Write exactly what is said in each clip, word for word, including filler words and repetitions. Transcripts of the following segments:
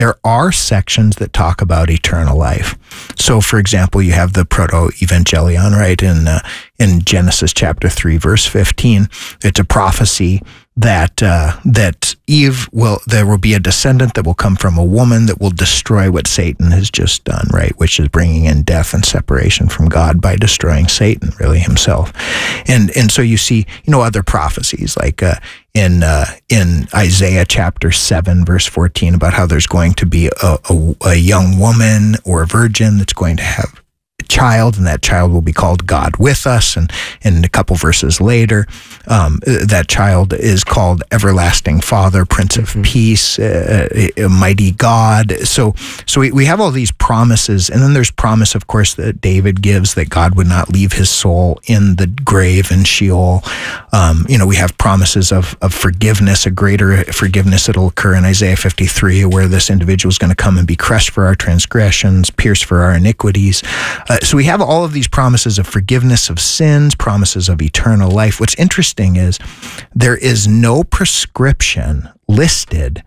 there are sections that talk about eternal life. So, for example, you have the Proto-Evangelion, right, in uh, in Genesis chapter three, verse fifteen. It's a prophecy that uh, that Eve will, there will be a descendant that will come from a woman that will destroy what Satan has just done, right, which is bringing in death and separation from God by destroying Satan, really himself. And and so you see, you know, other prophecies like uh, in uh, in Isaiah chapter seven, verse fourteen, about how there's going to be a, a, a young woman or a virgin that's going to have a child, and that child will be called God with us. And, and a couple verses later, um, that child is called Everlasting Father, Prince of mm-hmm. Peace, uh, a, a mighty God. So, so we, we have all these promises, and then there's promise, of course, that David gives that God would not leave his soul in the grave in Sheol. Um, you know, we have promises of, of forgiveness, a greater forgiveness that'll occur in Isaiah fifty-three, where this individual is going to come and be crushed for our transgressions, pierced for our iniquities. Uh, so we have all of these promises of forgiveness of sins, promises of eternal life. What's interesting is there is no prescription listed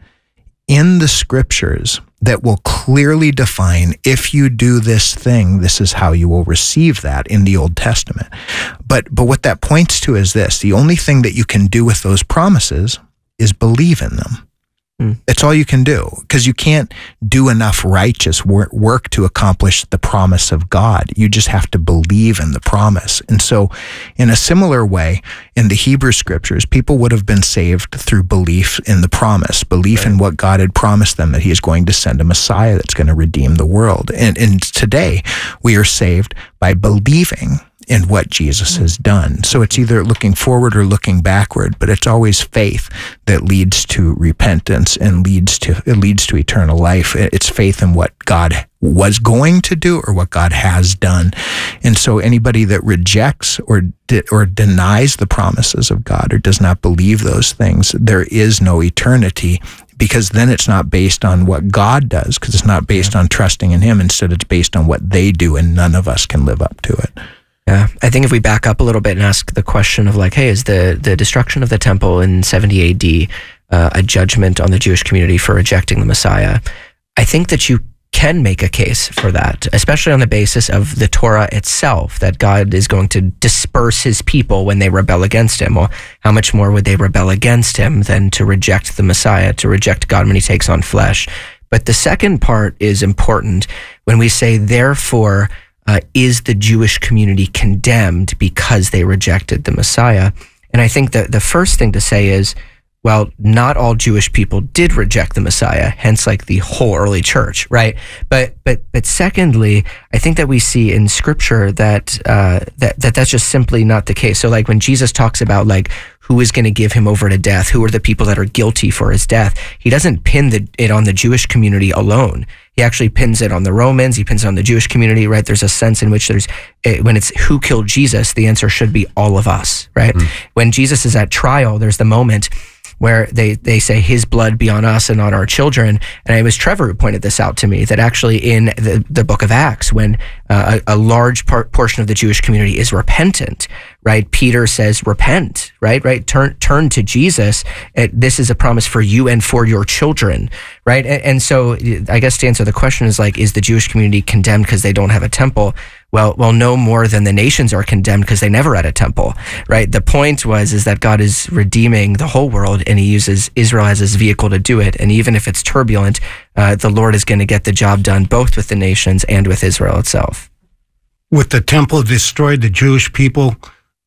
in the scriptures that will clearly define, if you do this thing, this is how you will receive that in the Old Testament. But but what that points to is this: the only thing that you can do with those promises is believe in them. Mm. It's all you can do, because you can't do enough righteous wor- work to accomplish the promise of God. You just have to believe in the promise. And so in a similar way, in the Hebrew scriptures, people would have been saved through belief in the promise, belief right. in what God had promised them, that he is going to send a Messiah that's going to redeem the world. And, and today we are saved by believing in what Jesus has done. So it's either looking forward or looking backward, but it's always faith that leads to repentance and leads to it leads to eternal life. It's faith in what God was going to do or what God has done. And so anybody that rejects or de- or denies the promises of God or does not believe those things, there is no eternity, because then it's not based on what God does, because it's not based on trusting in him. Instead, it's based on what they do, and none of us can live up to it. Yeah, I think if we back up a little bit and ask the question of like, hey, is the, the destruction of the temple in seventy A D uh, a judgment on the Jewish community for rejecting the Messiah? I think that you can make a case for that, especially on the basis of the Torah itself, that God is going to disperse his people when they rebel against him. Well, how much more would they rebel against him than to reject the Messiah, to reject God when he takes on flesh? But the second part is important when we say, therefore, Uh, is the Jewish community condemned because they rejected the Messiah? And I think that the first thing to say is, well, not all Jewish people did reject the Messiah, hence like the whole early church, right? But but but secondly, I think that we see in Scripture that uh, that, that that's just simply not the case. So like when Jesus talks about like who is going to give him over to death, who are the people that are guilty for his death, he doesn't pin the, it on the Jewish community alone. He actually pins it on the Romans, he pins it on the Jewish community, right? There's a sense in which there's, when it's who killed Jesus, the answer should be all of us, right? Mm. When Jesus is at trial, there's the moment where they, they say his blood be on us and on our children. And it was Trevor who pointed this out to me, that actually in the, the book of Acts, when uh, a, a large part, portion of the Jewish community is repentant, right? Peter says, repent, right? Right? Turn, turn to Jesus. It, this is a promise for you and for your children, right? And, and so I guess to answer the question is like, is the Jewish community condemned because they don't have a temple? Well, well, no more than the nations are condemned because they never had a temple, right? The point was, is that God is redeeming the whole world, and he uses Israel as his vehicle to do it. And even if it's turbulent, uh, the Lord is going to get the job done both with the nations and with Israel itself. With the temple destroyed, the Jewish people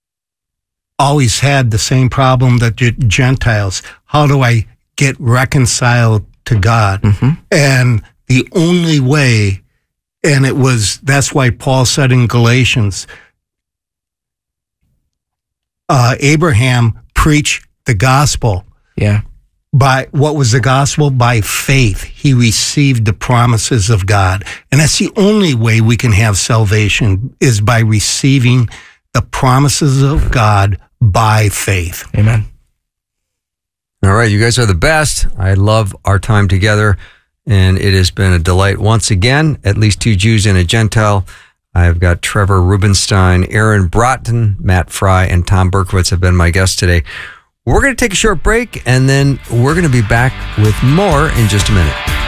always had the same problem that the Gentiles. How do I get reconciled to God? Mm-hmm. And the only way, and it was, that's why Paul said in Galatians, uh, Abraham preached the gospel. Yeah. By what was the gospel? By faith. He received the promises of God. And that's the only way we can have salvation, is by receiving the promises of God by faith. Amen. All right, you guys are the best. I love our time together, and it has been a delight once again. At least two Jews and a Gentile. I've got Trevor Rubenstein, Aaron Broughton, Matt Fry, and Tom Berkowitz have been my guests today. We're going to take a short break, and then we're going to be back with more in just a minute.